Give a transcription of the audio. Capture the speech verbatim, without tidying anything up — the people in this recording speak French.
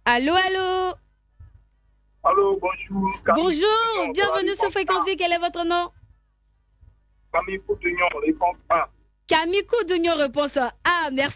Allô, allô. Allô, bonjour. Camille bonjour, Coutugnon, bienvenue sur Fréquency. Quel est votre nom? Camille Coutugnon, réponse A. Camille Coutugnon, réponse A. Ah, merci.